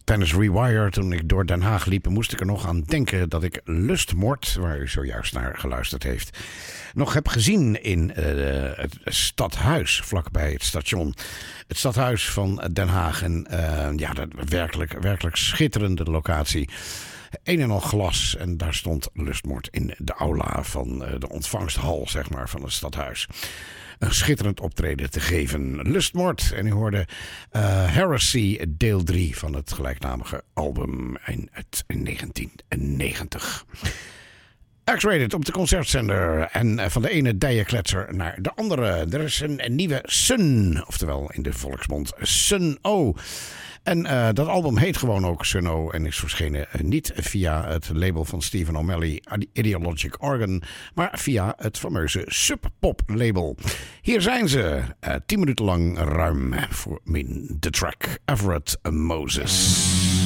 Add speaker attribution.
Speaker 1: Tennis Rewired. Toen ik door Den Haag liep, moest ik er nog aan denken dat ik Lustmord, waar u zojuist naar geluisterd heeft, nog heb gezien in het stadhuis vlakbij het station. Het stadhuis van Den Haag. En dat werkelijk schitterende locatie. Een en al glas. En daar stond Lustmord in de aula van de ontvangsthal, zeg maar, van het stadhuis. Een schitterend optreden te geven. Lustmord. En u hoorde Heresy deel 3 van het gelijknamige album uit 1990. X-Rated op de concertzender. En van de ene dijenkletser naar de andere. Er is een nieuwe Sun. Oftewel in de volksmond Sun O. En dat album heet gewoon ook Sun O. En is verschenen niet via het label van Stephen O'Malley, Ideologic Organ, maar via het fameuze Sub Pop label. Hier zijn ze. 10 minuten lang ruim voor de track Everett Moses.